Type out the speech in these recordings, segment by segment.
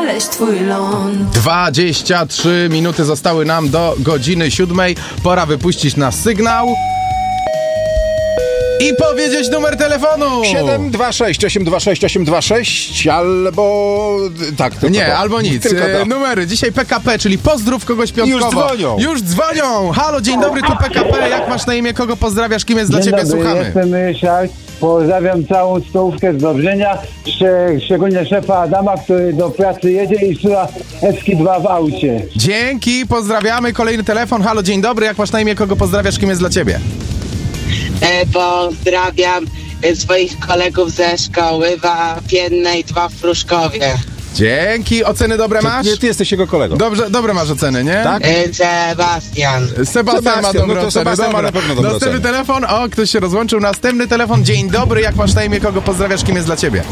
znaleźć twój ląd. 23 minuty zostały nam do godziny 7. Pora wypuścić nasz sygnał i powiedzieć numer telefonu. 726-826-826 albo... Tak, tylko Nie, to. albo nic. Tylko to. Numery. Dzisiaj PKP, czyli pozdrów kogoś piątkowo. Już dzwonią. Halo, dzień dobry, tu PKP. Jak masz na imię, kogo pozdrawiasz, kim jest dla ciebie? Dobry, Słuchamy. jestem Ryszard. Pozdrawiam całą stołówkę z Dobrzenia, szczególnie szefa Adama, który do pracy jedzie i słucha Eski 2 w aucie. Dzięki, pozdrawiamy. Kolejny telefon. Halo, dzień dobry. Jak masz na imię, kogo pozdrawiasz, kim jest dla ciebie? Pozdrawiam swoich kolegów ze szkoły wapiennej 2 w Pruszkowie. Dzięki. Oceny dobre masz? Nie, ty jesteś jego kolegą. Dobrze, dobre masz oceny, nie? Tak? Sebastian. Sebastian ma dobre no to oceny. Sebastian ma Dobra. na pewno dobre Następny oceny. telefon. O, ktoś się rozłączył. Następny telefon. Dzień dobry. Jak masz na imię, kogo pozdrawiasz, kim jest dla ciebie?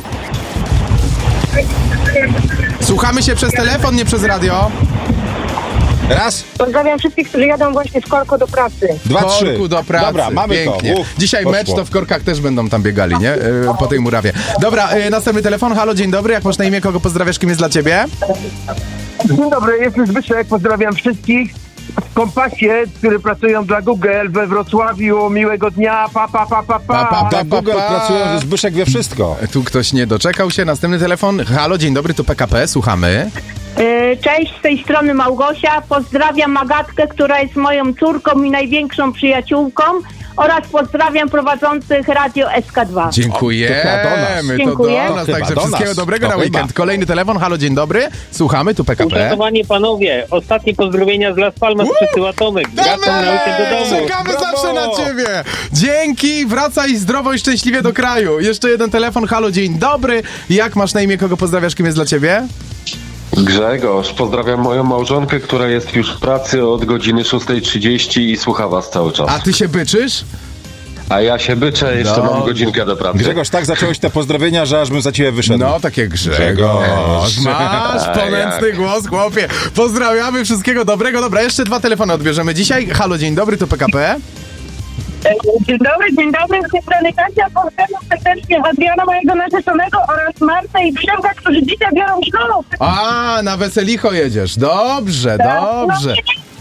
Słuchamy się przez telefon, nie przez radio. Raz, Pozdrawiam wszystkich, którzy jadą właśnie z korku do pracy. dwa, trzy. Korku do pracy. Dobra, mamy pięknie. to. Dzisiaj poszło. mecz, to w korkach też będą tam biegali, nie? Po tej murawie. Dobra, następny telefon. Halo, dzień dobry. Jak masz na imię, kogo pozdrawiasz, kim jest dla ciebie? Dzień dobry, jestem Zbyszek, pozdrawiam wszystkich w Kompasie, którzy pracują dla Google we Wrocławiu. Miłego dnia, pa. Dla Google pracują, że Zbyszek wie wszystko. Tu ktoś nie doczekał się. Następny telefon. Halo, dzień dobry, tu PKP, słuchamy. Cześć, z tej strony Małgosia. Pozdrawiam Agatkę, która jest moją córką i największą przyjaciółką, oraz pozdrawiam prowadzących Radio SK2. Dziękujemy. to chyba do nas. To Dziękuję. do nas, To także chyba do wszystkiego nas. dobrego To na chyba. weekend. Kolejny telefon. Halo, dzień dobry. Słuchamy, tu PKP. Uszanowani panowie, ostatnie pozdrowienia z Las Palmas przesyła Tomek. Wracam na weekend do domu. Czekamy Brawo! zawsze na ciebie. Dzięki, wracaj zdrowo i szczęśliwie do kraju. Jeszcze jeden telefon. Halo, dzień dobry. Jak masz na imię, kogo pozdrawiasz, kim jest dla ciebie? Grzegorz, pozdrawiam moją małżonkę, która jest już w pracy od godziny 6:30 i słucha was cały czas. A ty się byczysz? A ja się byczę, jeszcze mam godzinkę do pracy. Grzegorz, tak zacząłeś te pozdrowienia, że aż bym za ciebie wyszedł. No, takie Grzegorz. Masz ponętny głos, chłopie. Pozdrawiamy, wszystkiego dobrego. Dobra, jeszcze 2 telefony odbierzemy dzisiaj. Halo, dzień dobry, to PKP. Dzień dobry, z tej strony Kasia. Pozdrawiam serdecznie Adriana, mojego narzeczonego, oraz Martę i Przemka, którzy dzisiaj biorą ślub. A, na weselicho jedziesz. Dobrze, dobrze.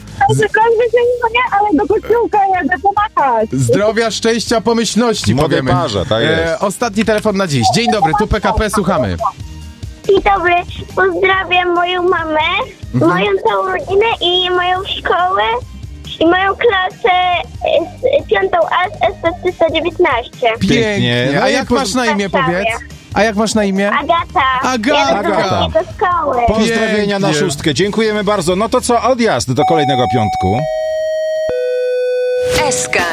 Ale do kościółka jadę pomachać. Zdrowia, szczęścia, pomyślności, Młode powiemy. parze, tak jest. Ostatni telefon na dziś. Dzień dobry, tu PKP, słuchamy. Dzień dobry, pozdrawiam moją mamę, moją całą rodzinę i moją szkołę i moją klasę 5 A z SP319. Pięknie. No A i jak masz na imię, Warszawie. powiedz? A jak masz na imię? Agata. Agata. Ja do szkoły. Pozdrowienia na Pięknie. 6. Dziękujemy bardzo. No to co, odjazd do kolejnego piątku. SK